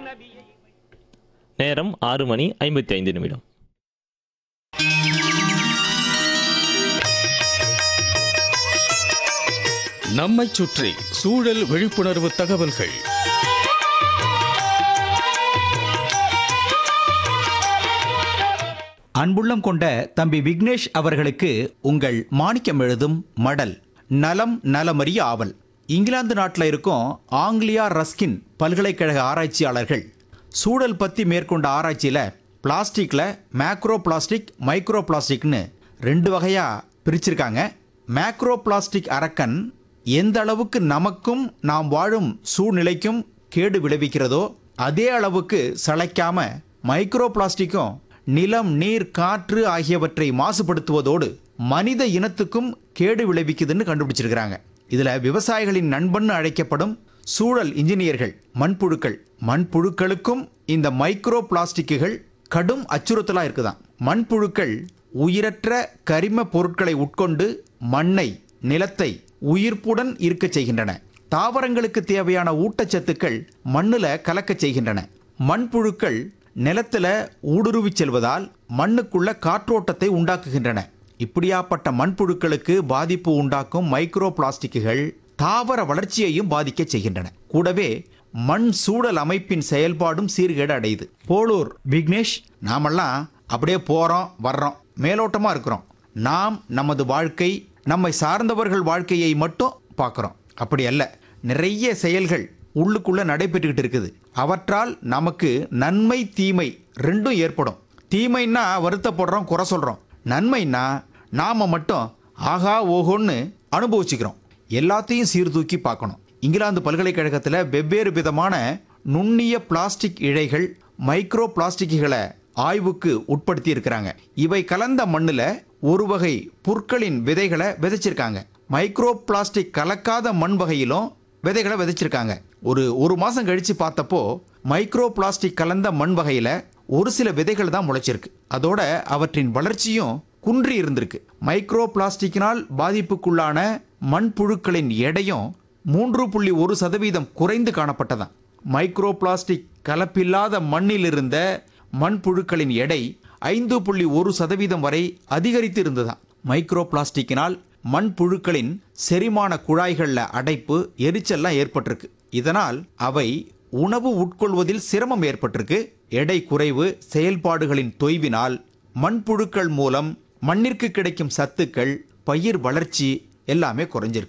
நேரம் 6:55. நம்மைச் சுற்றி சூழல் விழிப்புணர்வு தகவல்கள். அன்புள்ளம் கொண்ட தம்பி விக்னேஷ் அவர்களுக்கு உங்கள் மாணிக்கம் எழுதும் மடல். நலம் நலமறிய ஆவல். இங்கிலாந்து நாட்டில் இருக்கும் ஆங்கிலியா ரஸ்கின் பல்கலைக்கழக ஆராய்ச்சியாளர்கள் சூழல் பற்றி மேற்கொண்ட ஆராய்ச்சியில் பிளாஸ்டிக்கில் மேக்ரோ பிளாஸ்டிக், மைக்ரோ பிளாஸ்டிக்னு 2 வகையாக பிரிச்சிருக்காங்க. மேக்ரோ பிளாஸ்டிக் அரக்கன் எந்த அளவுக்கு நமக்கும் நாம் வாழும் சூழ்நிலைக்கும் கேடு விளைவிக்கிறதோ அதே அளவுக்கு சளைக்காம மைக்ரோ பிளாஸ்டிக்கும் நிலம், நீர், காற்று ஆகியவற்றை மாசுபடுத்துவதோடு மனித இனத்துக்கும் கேடு விளைவிக்குதுன்னு கண்டுபிடிச்சிருக்கிறாங்க. இதுல விவசாயிகளின் நண்பன் அழைக்கப்படும் சூழல் இன்ஜினியர்கள் மண்புழுக்களுக்கும் இந்த மைக்ரோ பிளாஸ்டிக்குகள் கடும் அச்சுறுத்தலா இருக்குதாம். மண்புழுக்கள் உயிரற்ற கரிம பொருட்களை உட்கொண்டு மண்ணை, நிலத்தை உயிர்ப்புடன் இருக்க செய்கின்றன. தாவரங்களுக்கு தேவையான ஊட்டச்சத்துக்கள் மண்ணுல கலக்க செய்கின்றன. மண்புழுக்கள் நிலத்துல ஊடுருவி செல்வதால் மண்ணுக்குள்ள காற்றோட்டத்தை உண்டாக்குகின்றன. இப்படியாப்பட்ட மண்புழுக்களுக்கு பாதிப்பு உண்டாக்கும் மைக்ரோ பிளாஸ்டிக்குகள் தாவர வளர்ச்சியையும் பாதிக்க செய்கின்றன. கூடவே மண் சூழல் அமைப்பின் செயல்பாடும் சீர்கேடு அடையுது. போலூர் விக்னேஷ், நாமெல்லாம் அப்படியே போறோம் வர்றோம், மேலோட்டமா இருக்கிறோம். நாம் நமது வாழ்க்கை, நம்மை சார்ந்தவர்கள் வாழ்க்கையை மட்டும் பார்க்குறோம். அப்படி அல்ல, நிறைய செயல்கள் உள்ளுக்குள்ள நடைபெற்றுக்கிட்டு இருக்குது. அவற்றால் நமக்கு நன்மை தீமை 2ம் ஏற்படும். தீமைன்னா வருத்தப்படுறோம், குறை சொல்றோம். நன்மைன்னா நாம மட்டும் ஆகா ஓஹோன்னு அனுபவிச்சுக்கிறோம். எல்லாத்தையும் சீர்தூக்கி பார்க்கணும். இங்கிலாந்து பல்கலைக்கழகத்தில் வெவ்வேறு விதமான நுண்ணிய பிளாஸ்டிக் இழைகள், மைக்ரோ பிளாஸ்டிக்குகளை ஆய்வுக்கு உட்படுத்தி இருக்கிறாங்க. இவை கலந்த மண்ணில் ஒரு வகை புற்களின் விதைகளை விதைச்சிருக்காங்க. மைக்ரோ பிளாஸ்டிக் கலக்காத மண் வகையிலும் விதைகளை விதைச்சிருக்காங்க. ஒரு மாசம் கழிச்சு பார்த்தப்போ மைக்ரோ பிளாஸ்டிக் கலந்த மண் வகையில ஒரு சில விதைகள் தான் முளைச்சிருக்கு. அதோட அவற்றின் வளர்ச்சியும் குன்றி இருந்திருக்கு. மைக்ரோ பிளாஸ்டிக்கினால் பாதிப்புக்குள்ளான மண்புழுக்களின் எடையும் 3.1% குறைந்து காணப்பட்டதாம். மைக்ரோ பிளாஸ்டிக் கலப்பில்லாத மண்ணில் இருந்த மண்புழுக்களின் எடை 5.1% வரை அதிகரித்து இருந்ததாம். மைக்ரோ பிளாஸ்டிக்கினால் மண்புழுக்களின் செரிமான குழாய்களில் அடைப்பு, எரிச்சல்லாம் ஏற்பட்டிருக்கு. இதனால் அவை உணவு உட்கொள்வதில் சிரமம் ஏற்பட்டிருக்கு. எடை குறைவு, செயல்பாடுகளின் தொய்வினால் மண்புழுக்கள் மூலம் மண்ணிற்கு கிடைக்கும் சத்துக்கள், பயிர் வளர்ச்சி எல்லாமே குறைஞ்சிருக்கு.